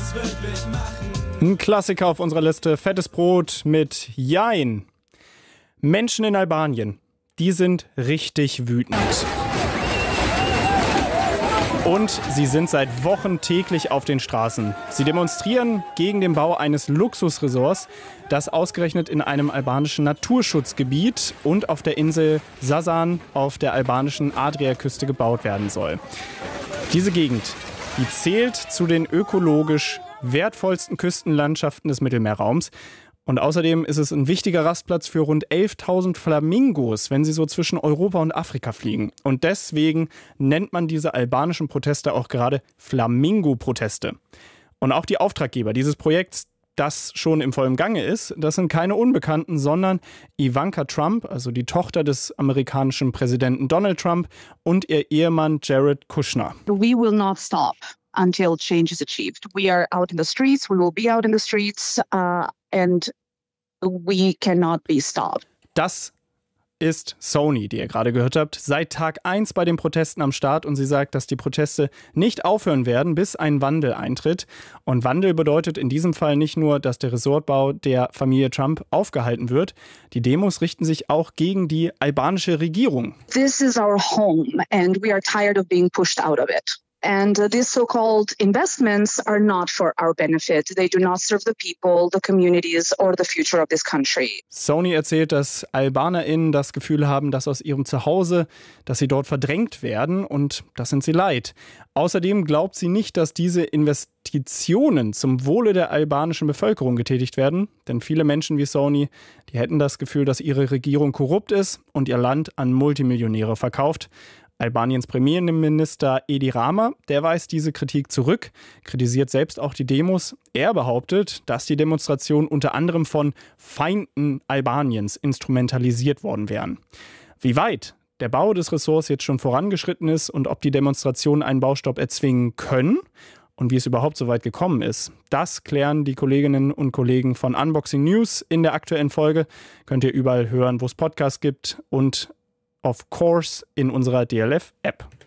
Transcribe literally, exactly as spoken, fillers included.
es wirklich machen. Ein Klassiker auf unserer Liste, fettes Brot mit Jein. Menschen in Albanien, die sind richtig wütend. Und sie sind seit Wochen täglich auf den Straßen. Sie demonstrieren gegen den Bau eines Luxusresorts, das ausgerechnet in einem albanischen Naturschutzgebiet und auf der Insel Sasan auf der albanischen Adriaküste gebaut werden soll. Diese Gegend, die zählt zu den ökologisch wertvollsten Küstenlandschaften des Mittelmeerraums. Und außerdem ist es ein wichtiger Rastplatz für rund elftausend Flamingos, wenn sie so zwischen Europa und Afrika fliegen. Und deswegen nennt man diese albanischen Proteste auch gerade Flamingo-Proteste. Und auch die Auftraggeber dieses Projekts, das schon im vollen Gange ist, das sind keine Unbekannten, sondern Ivanka Trump, also die Tochter des amerikanischen Präsidenten Donald Trump, und ihr Ehemann Jared Kushner. We will not stop until change is achieved. We are out in the streets, we will be out in the streets, uh, and we cannot be stopped. Das ist Sony, die ihr gerade gehört habt, seit Tag eins bei den Protesten am Start, und sie sagt, dass die Proteste nicht aufhören werden, bis ein Wandel eintritt. Und Wandel bedeutet in diesem Fall nicht nur, dass der Resortbau der Familie Trump aufgehalten wird. Die Demos richten sich auch gegen die albanische Regierung. This is our home and we are tired of being pushed out of it. And uh, these so-called investments are not for our benefit. They do not serve the people, the communities or the future of this country. Sony erzählt, dass AlbanerInnen das Gefühl haben, dass aus ihrem Zuhause, dass sie dort verdrängt werden, und das sind sie leid. Außerdem glaubt sie nicht, dass diese Investitionen zum Wohle der albanischen Bevölkerung getätigt werden. Denn viele Menschen wie Sony, die hätten das Gefühl, dass ihre Regierung korrupt ist und ihr Land an Multimillionäre verkauft. Albaniens Premierminister Edi Rama, der weist diese Kritik zurück, kritisiert selbst auch die Demos. Er behauptet, dass die Demonstrationen unter anderem von Feinden Albaniens instrumentalisiert worden wären. Wie weit der Bau des Ressorts jetzt schon vorangeschritten ist und ob die Demonstrationen einen Baustopp erzwingen können und wie es überhaupt so weit gekommen ist, das klären die Kolleginnen und Kollegen von Unboxing News in der aktuellen Folge. Könnt ihr überall hören, wo es Podcasts gibt, und of course in unserer D L F-App.